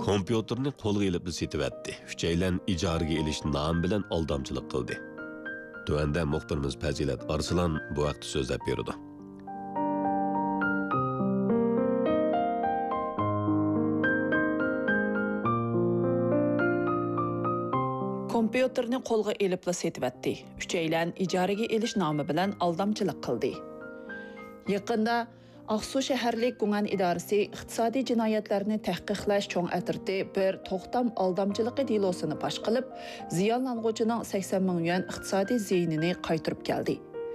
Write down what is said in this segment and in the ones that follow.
Kompüterni qo'lga ilib setivatdi. Uchaylan ijaraga elish nomi bilan aldamchilik qildi. Tuanda muxbirimiz Fazilat Arslan bu vaqtda so'zlab berdi. Kompüterni qo'lga ilib setivatdi. Uchaylan ijaraga elish nomi bilan aldamchilik qildi. Yaqinda Aqsu shaharlik Guman idorasi iqtisodiy jinoyatlarni tahqiqlash cho'ng atirti bir to'xtam aldamchiligi delosini pash qilib, ziyonlanuvchining 80 ming yuan iqtisodiy ziyinini qaytarib keldi.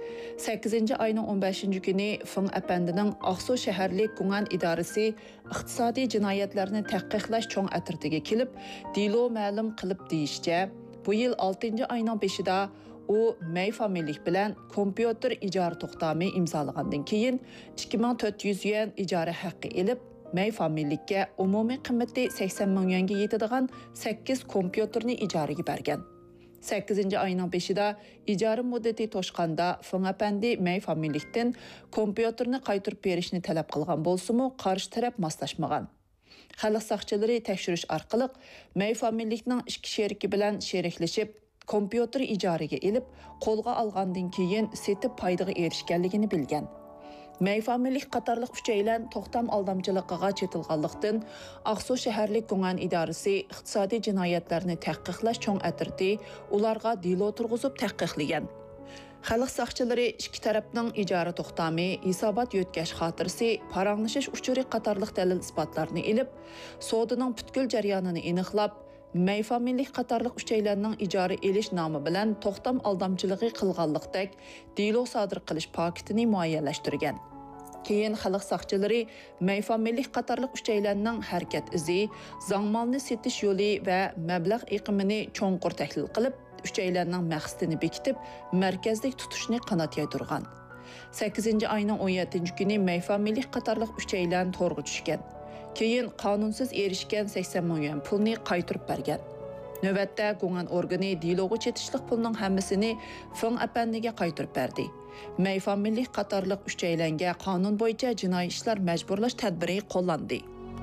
8-oyning 15-kuni Fing apandining Aqsu shaharlik Guman idorasi iqtisodiy jinoyatlarni tahqiqlash cho'ng atirtiga kelib, delo ma'lum qilib deyishcha, bu yil 6-oyning 5-da u May familiyalik bilan kompüter ijara to'xtami imzolagandan keyin 2400 yuan ijara haqqi elib, May familiyalikka umumiy qiymati 80 ming yuanga yetadigan 8 kompüterni ijaraga bergan. 8-oyning 5-da ijara muddati to'shqanda Fing apandi May familiyalikdan kompüterni qaytarib berishni talab qilgan bo'lsa-mu, qarshi taraf moslashmagan. Xalq saqchilari tekshirish orqali May familiyalikning ikki sheriki bilan sheriklashib kompüter ijaraga elib, qo'lga olgandan keyin setib foydaga erishganligini bilgan. May familiyalik qatorliq uchaylan to'xtam aldamchiligiga chetilganlikdan Aqsu shaharlik Guman idorasi iqtisodiy jinoyatlarni tahqiqlash cho'ng atirti ularga delo turg'izib tahqiqlagan. Xalq saqchilari ikki tarafning ijara to'xtami, hisobot yotkash xotirasi, paranglashish uchuri qatorliq dalil isbotlarni elib, sodining butkul jarayonini aniqlab, May familiyalik qatorliq uchaylarning ijara elish nomi bilan to'xtam aldamchiligi qilganlikdek delo sodir qilish paketini muayyanlashtirgan. Keyin xalq saqchilari May familiyalik qatorliq uchaylarning harakat izi, zangmalni setish yo'li va mablag' iqimini cho'nqur tahlil qilib, uchaylarning maqsadini bekitib, markazlik tutishni qanot yaydirgan. 8-oyning 17-kuni May familiyalik qatorliq uchaylar to'rga tushgan. Keyin qonunsiz erishgan 80 ming yuan pulni qaytarib bergan. Navbatda Guman organi deloga chetishlik pulning hammasini Fing apandiga qaytarib berdi. May familiyalik qatorliq uchaylarga qonun bo'yicha jinoiy ishlar majburlash tadbiri qo'llandi.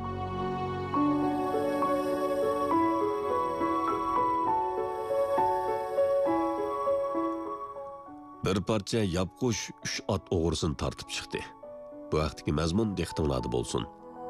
Bir parcha yapqush 3 ot o'g'risini tortib chiqdi. Bu vaqtdagi mazmun diqqatingizda bo'lsin.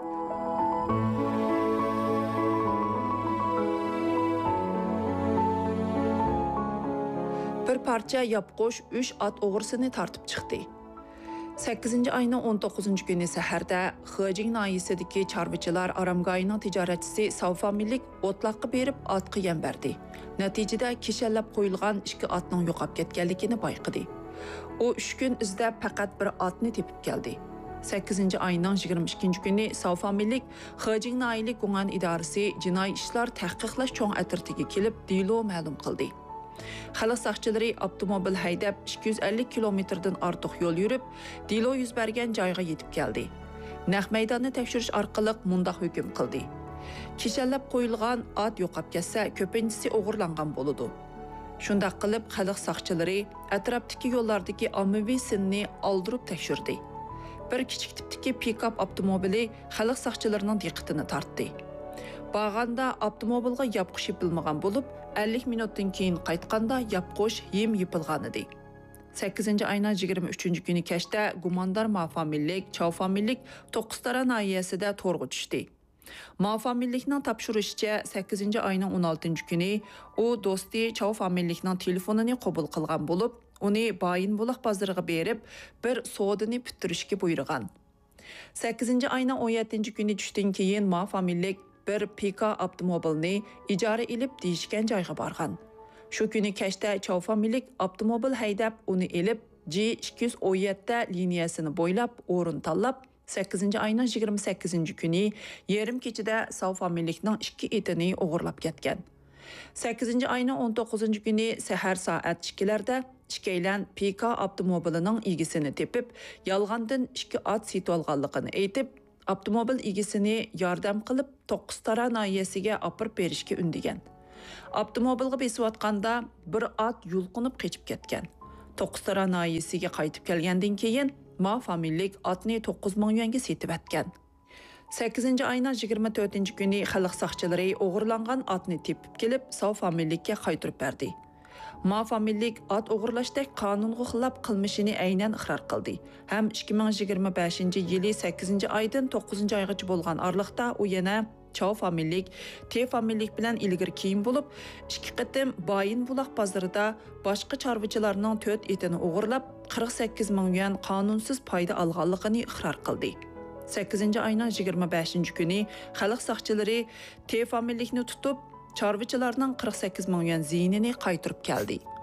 Bir parcha yapqush 3 ot o'g'risini tortib chiqdi. 8-oyning 19-kuni saharda Xijing noyisidagi chorvachilar aramgoyining tijoratchisi Savfamillik o'tloqqa berib otga yem berdi. Natijada kishallab qo'yilgan 2 otning yo'qolib ketganligini bayqadi. U 3 kun izlab faqat bir otni tepib keldi. 8-oyning 22-kuni Savfamillik Xijing noyilik Guman idorasi jinoiy ishlar tahqiqlash cho'ng atirtiga kelib delo ma'lum qildi. Xalq saqchilari avtomobil haydab 250 kilometrdan ortiq yo'l yurib, delo yuz bergan joyga yetib keldi. Naq maydonni tekshirish orqali mundaq hukm qildi. Kishallab qo'yilgan ot yo'qolib ketsa, ko'pinchisi o'g'irlangan bo'ladi. Shundaq qilib, xalq saqchilari atrofdagi yo'llardagi ommaviy sinni oldirib tekshirdi. Bir kichik tipdagi pikap avtomobili xalq saqchilarining diqqatini tortdi. Bağanda avtomobilga yapqush yipilmagan bo'lib, 50 minutdan keyin qaytganda yapqush yem yipilgan edi. 8-oyning 23-kuni kechda gumondor mafamillik, Chavfamillik To'qqiztara nahiyasida to'rga tushdi. Mafamillikning topshirishicha 8-oyning 16-kuni u do'sti Chavfamillikning telefonini qabul qilgan bo'lib, uni Bayin Buloq bozoriga berib, bir sodini bitirishga buyurgan. 8-oyning 17-kuni tushdan keyin Mafamillik bir pika avtomobilni ijara ilib deyishgan joyga borgan. Shu kuni kechda Chavfamillik avtomobil haydab uni elib G217 liniyasini bo'ylab o'rin tanlab 8-oyning 28-kuni yarim kechida Savfamillikning 2 itini o'g'irlab ketgan. 8-oyning 19-kuni sahar soat 2larda ikkilan pika avtomobilining egisini tepib, yolg'ondan 2 ot setib olganligini aytib, avtomobil egisini yordam qilib To'qqiztara nahiyasiga olib berishga undigan. Avtomobilga besiyotganda bir ot yulqinib qochib ketgan. To'qqiztara nahiyasiga qaytib kelgandan keyin Mafamillik otni 9 ming yuanga setib atgan. 8 ayının 24 günü xalq saqçıları o'g'irlangan atni tepib kelib, Sav familikka qaytarib berdi. Ma familik at o'g'irlashdek qonunga xilop qilmishini aynan iqror qildi. Ham 2025-yili 8 aydan 9 oygacha bo'lgan oraliqda u yana Chow familik, T familik bilan ilgari keyin bo'lib, 2 qatim Bayin buloq bozorida boshqa chorvachilarning 4 etini o'g'irlab 48 ming yuan qonunsiz foyda olganligini iqror qildi. 8 ayının 25 günü xalq saqçıları T familikni tutub, chorvachilarning 48 ming yuan ziynini qaytarib keldi.